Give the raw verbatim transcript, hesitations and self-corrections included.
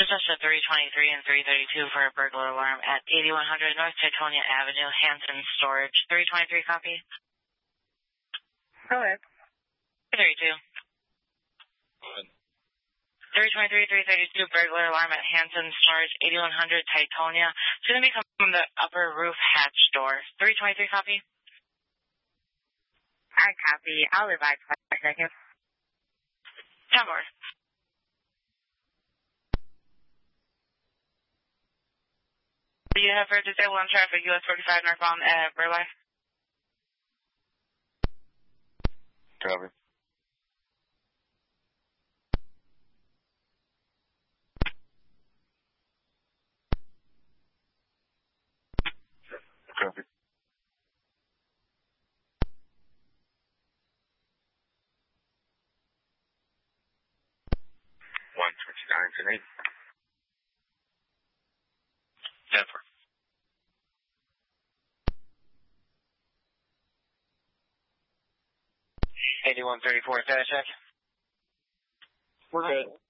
Suggested three twenty-three and three thirty-two for a burglar alarm at eighty-one hundred North Teutonia Avenue, Hanson Storage. three twenty-three copy. Go ahead. three thirty-two. Go ahead. three twenty-three, three thirty-two, burglar alarm at Hanson Storage, eighty-one hundred Teutonia. It's going to be coming from the upper roof hatch door. three twenty-three copy. I copy. I'll revise five seconds. ten more. Do you have for disabled on traffic U S forty-five northbound at Burleigh? Copy. Copy. one twenty-nine to eight. Denver. eighty-one thirty-four, status check. We're good.